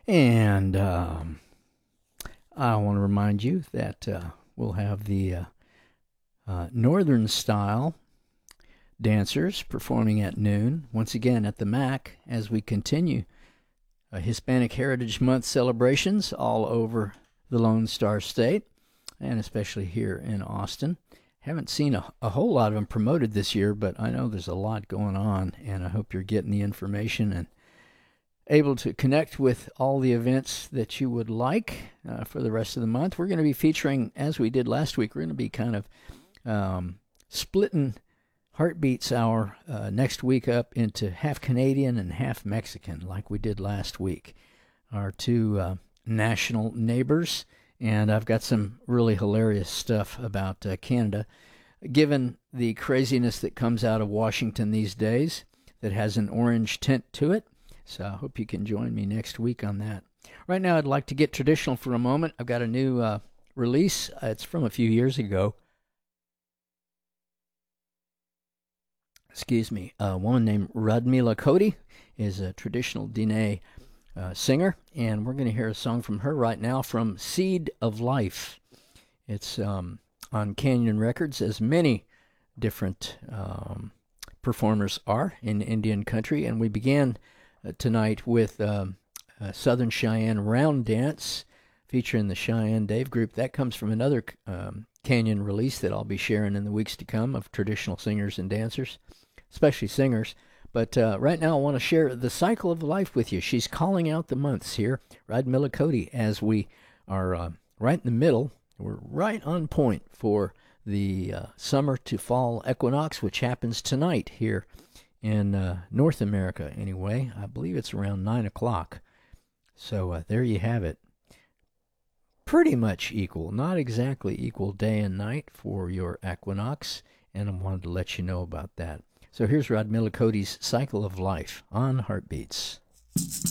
And I want to remind you that we'll have the Northern Style dancers performing at noon, once again at the MAC, as we continue Hispanic Heritage Month celebrations all over the Lone Star State, and especially here in Austin. Haven't seen a whole lot of them promoted this year, but I know there's a lot going on, and I hope you're getting the information and able to connect with all the events that you would like for the rest of the month. We're going to be featuring, as we did last week, we're going to be kind of splitting Heartbeats Hour next week up into half Canadian and half Mexican, like we did last week. Our two national neighbors, and I've got some really hilarious stuff about Canada, given the craziness that comes out of Washington these days that has an orange tint to it. So I hope you can join me next week on that. Right now, I'd like to get traditional for a moment. I've got a new release. It's from a few years ago. Excuse me. A woman named Radmila Cody is a traditional Diné singer, and we're going to hear a song from her right now from Seed of Life. It's on Canyon Records, as many different performers are in Indian country, and we began tonight with Southern Cheyenne Round Dance featuring the Cheyenne Dave Group. That comes from another Canyon release that I'll be sharing in the weeks to come of traditional singers and dancers, especially singers. But right now I want to share the Cycle of Life with you. She's calling out the months here, Radmila Cody, as we are right in the middle. We're right on point for the summer to fall equinox, which happens tonight here in North America anyway. I believe it's around 9 o'clock. So there you have it. Pretty much equal, not exactly equal day and night for your equinox, and I wanted to let you know about that. So here's Radmila Cody's Cycle of Life on Heartbeats.